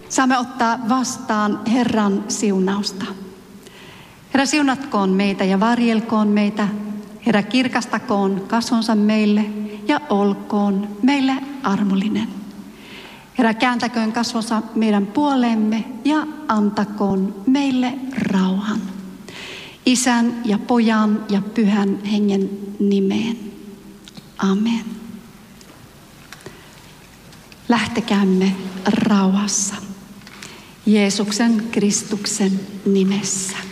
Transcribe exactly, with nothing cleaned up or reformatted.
saamme ottaa vastaan Herran siunausta. Herra, siunatkoon meitä ja varjelkoon meitä. Herra, kirkastakoon kasvonsa meille ja olkoon meille armollinen. Herra, kääntäköön kasvonsa meidän puoleemme ja antakoon meille rauhan. Isän ja Pojan ja Pyhän Hengen nimeen. Amen. Lähtekäämme rauhassa Jeesuksen Kristuksen nimessä.